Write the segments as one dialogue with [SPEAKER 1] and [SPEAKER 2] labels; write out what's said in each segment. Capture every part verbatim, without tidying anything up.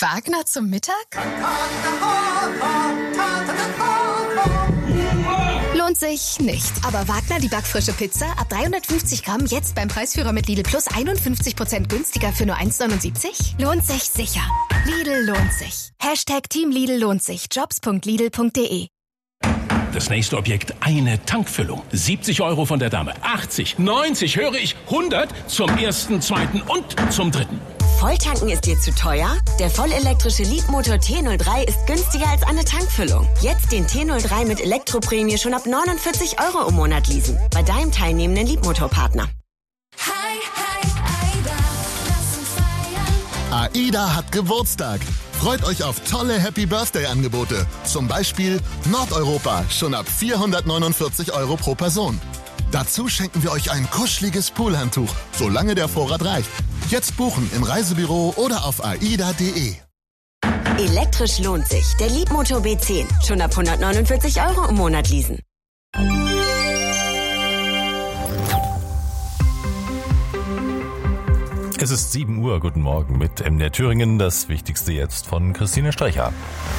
[SPEAKER 1] Wagner zum Mittag? Lohnt sich nicht. Aber Wagner, die backfrische Pizza, ab dreihundertfünfzig Gramm, jetzt beim Preisführer mit Lidl Plus einundfünfzig Prozent günstiger für nur eins neunundsiebzig? Lohnt sich sicher. Lidl lohnt sich. Hashtag Team Lidl lohnt sich. Jobs punkt lidl punkt de.
[SPEAKER 2] Das nächste Objekt, eine Tankfüllung. siebzig Euro von der Dame. achtzig, neunzig, höre ich, hundert zum ersten, zweiten und zum dritten.
[SPEAKER 3] Volltanken ist dir zu teuer? Der vollelektrische Leapmotor T null drei ist günstiger als eine Tankfüllung. Jetzt den T null drei mit Elektroprämie schon ab neunundvierzig Euro im Monat leasen. Bei deinem teilnehmenden Leapmotor-Partner.
[SPEAKER 4] Hi, hi, Aida, lass uns feiern.
[SPEAKER 5] AIDA hat Geburtstag. Freut euch auf tolle Happy-Birthday-Angebote. Zum Beispiel Nordeuropa, schon ab vierhundertneunundvierzig Euro pro Person. Dazu schenken wir euch ein kuscheliges Poolhandtuch, solange der Vorrat reicht. Jetzt buchen im Reisebüro oder auf aida punkt de.
[SPEAKER 3] Elektrisch lohnt sich. Der Leapmotor B zehn. Schon ab hundertneunundvierzig Euro im Monat leasen.
[SPEAKER 6] Es ist sieben Uhr. Guten Morgen mit M D R Thüringen. Das Wichtigste jetzt von Christine Streicher.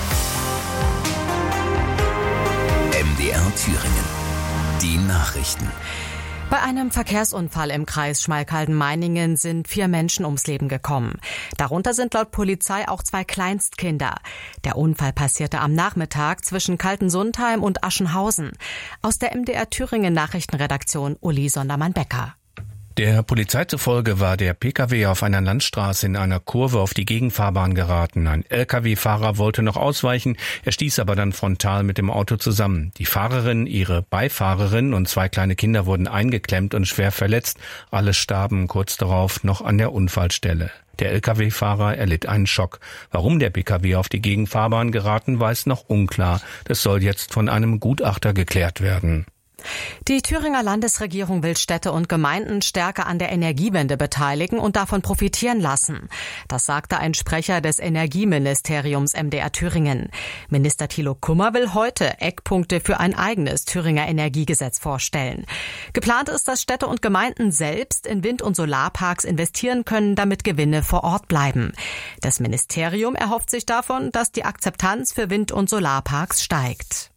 [SPEAKER 7] M D R Thüringen. Die Nachrichten.
[SPEAKER 8] Bei einem Verkehrsunfall im Kreis Schmalkalden-Meiningen sind vier Menschen ums Leben gekommen. Darunter sind laut Polizei auch zwei Kleinstkinder. Der Unfall passierte am Nachmittag zwischen Kaltensundheim und Aschenhausen. Aus der M D R Thüringen Nachrichtenredaktion Uli Sondermann-Becker.
[SPEAKER 9] Der Polizei zufolge war der Pkw auf einer Landstraße in einer Kurve auf die Gegenfahrbahn geraten. Ein Lkw-Fahrer wollte noch ausweichen, er stieß aber dann frontal mit dem Auto zusammen. Die Fahrerin, ihre Beifahrerin und zwei kleine Kinder wurden eingeklemmt und schwer verletzt. Alle starben kurz darauf noch an der Unfallstelle. Der Lkw-Fahrer erlitt einen Schock. Warum der Pkw auf die Gegenfahrbahn geraten war, ist noch unklar. Das soll jetzt von einem Gutachter geklärt werden.
[SPEAKER 8] Die Thüringer Landesregierung will Städte und Gemeinden stärker an der Energiewende beteiligen und davon profitieren lassen. Das sagte ein Sprecher des Energieministeriums M D R Thüringen. Minister Thilo Kummer will heute Eckpunkte für ein eigenes Thüringer Energiegesetz vorstellen. Geplant ist, dass Städte und Gemeinden selbst in Wind- und Solarparks investieren können, damit Gewinne vor Ort bleiben. Das Ministerium erhofft sich davon, dass die Akzeptanz für Wind- und Solarparks steigt.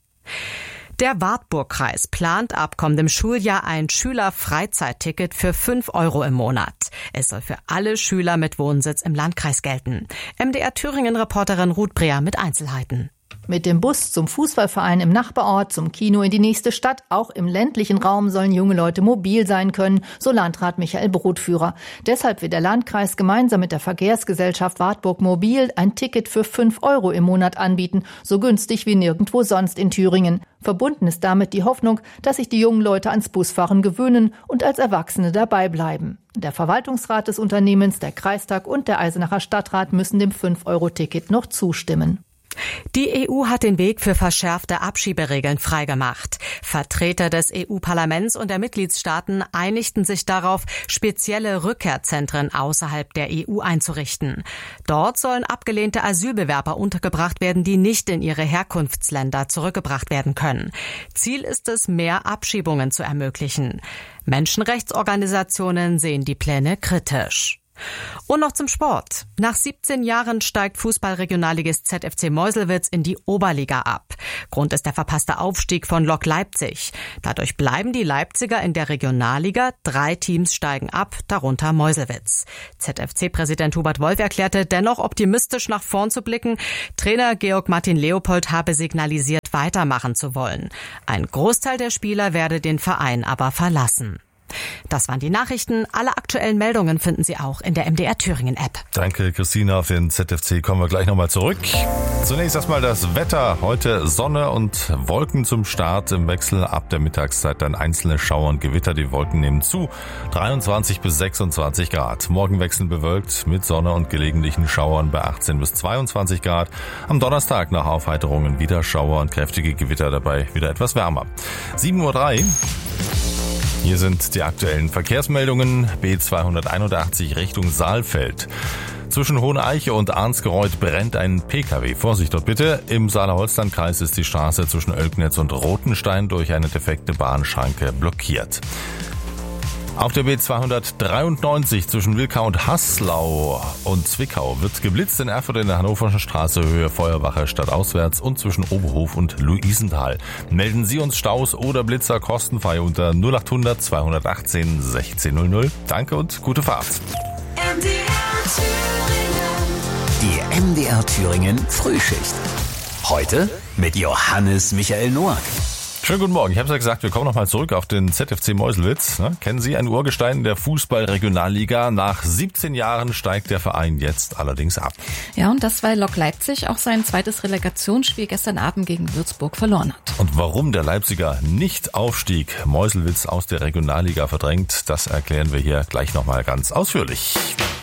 [SPEAKER 8] Der Wartburgkreis plant ab kommendem Schuljahr ein Schülerfreizeitticket für fünf Euro im Monat. Es soll für alle Schüler mit Wohnsitz im Landkreis gelten. M D R Thüringen-Reporterin Ruth Breer mit Einzelheiten.
[SPEAKER 10] Mit dem Bus zum Fußballverein im Nachbarort, zum Kino in die nächste Stadt. Auch im ländlichen Raum sollen junge Leute mobil sein können, so Landrat Michael Brotführer. Deshalb will der Landkreis gemeinsam mit der Verkehrsgesellschaft Wartburg Mobil ein Ticket für fünf Euro im Monat anbieten, so günstig wie nirgendwo sonst in Thüringen. Verbunden ist damit die Hoffnung, dass sich die jungen Leute ans Busfahren gewöhnen und als Erwachsene dabei bleiben. Der Verwaltungsrat des Unternehmens, der Kreistag und der Eisenacher Stadtrat müssen dem fünf Euro Ticket noch zustimmen.
[SPEAKER 8] Die E U hat den Weg für verschärfte Abschieberegeln freigemacht. Vertreter des E U-Parlaments und der Mitgliedstaaten einigten sich darauf, spezielle Rückkehrzentren außerhalb der E U einzurichten. Dort sollen abgelehnte Asylbewerber untergebracht werden, die nicht in ihre Herkunftsländer zurückgebracht werden können. Ziel ist es, mehr Abschiebungen zu ermöglichen. Menschenrechtsorganisationen sehen die Pläne kritisch. Und noch zum Sport. Nach siebzehn Jahren steigt Fußballregionalligist Z F C Meuselwitz in die Oberliga ab. Grund ist der verpasste Aufstieg von Lok Leipzig. Dadurch bleiben die Leipziger in der Regionalliga. Drei Teams steigen ab, darunter Meuselwitz. Z F C-Präsident Hubert Wolf erklärte dennoch optimistisch nach vorn zu blicken. Trainer Georg Martin Leopold habe signalisiert, weitermachen zu wollen. Ein Großteil der Spieler werde den Verein aber verlassen. Das waren die Nachrichten. Alle aktuellen Meldungen finden Sie auch in der M D R Thüringen App.
[SPEAKER 6] Danke, Christina. Auf den Z F C kommen wir gleich nochmal zurück. Zunächst erstmal das Wetter. Heute Sonne und Wolken zum Start im Wechsel. Ab der Mittagszeit dann einzelne Schauer und Gewitter. Die Wolken nehmen zu. dreiundzwanzig bis sechsundzwanzig Grad. Morgen wechselnd bewölkt mit Sonne und gelegentlichen Schauern bei achtzehn bis zweiundzwanzig Grad. Am Donnerstag nach Aufheiterungen wieder Schauer und kräftige Gewitter, dabei wieder etwas wärmer. sieben Uhr drei. Hier sind die aktuellen Verkehrsmeldungen. B zweihunderteinundachtzig Richtung Saalfeld. Zwischen Hoheneiche und Arnsgereuth brennt ein Pkw. Vorsicht dort bitte. Im Saale-Holstein-Kreis ist die Straße zwischen Oelknitz und Rothenstein durch eine defekte Bahnschranke blockiert. Auf der B zweihundertdreiundneunzig zwischen Wilkau und Haslau und Zwickau wird geblitzt in Erfurt in der Hannoverschen Straße, Höhe Feuerwache stadtauswärts und zwischen Oberhof und Luisenthal. Melden Sie uns Staus oder Blitzer kostenfrei unter null achthundert zweihundertachtzehn sechzehnhundert. Danke und gute Fahrt.
[SPEAKER 4] M D R Thüringen.
[SPEAKER 7] Die M D R Thüringen Frühschicht. Heute mit Johannes Michael Noack.
[SPEAKER 6] Schönen guten Morgen. Ich habe es ja gesagt, wir kommen nochmal zurück auf den Z F C Meuselwitz. Ne? Kennen Sie ein Urgestein der Fußball-Regionalliga? Nach siebzehn Jahren steigt der Verein jetzt allerdings ab.
[SPEAKER 11] Ja, und das, weil Lok Leipzig auch sein zweites Relegationsspiel gestern Abend gegen Würzburg verloren hat.
[SPEAKER 6] Und warum der Leipziger nicht aufstieg, Meuselwitz aus der Regionalliga verdrängt, das erklären wir hier gleich nochmal ganz ausführlich.